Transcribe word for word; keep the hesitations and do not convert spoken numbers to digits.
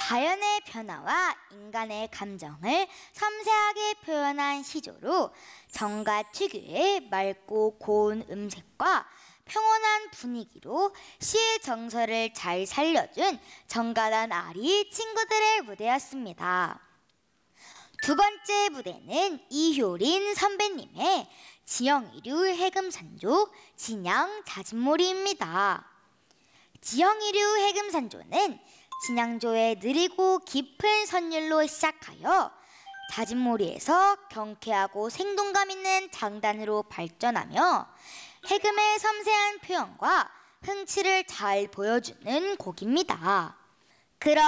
자연의 변화와 인간의 감정을 섬세하게 표현한 시조로 정가 특유의 맑고 고운 음색과 평온한 분위기로 시의 정서를 잘 살려준 정가단 아리 친구들의 무대였습니다. 두 번째 무대는 이효린 선배님의 지영이류 해금산조 진양 자진몰이입니다. 지영이류 해금산조는 진양조의 느리고 깊은 선율로 시작하여 자진몰이에서 경쾌하고 생동감 있는 장단으로 발전하며 해금의 섬세한 표현과 흥치를 잘 보여주는 곡입니다. 그럼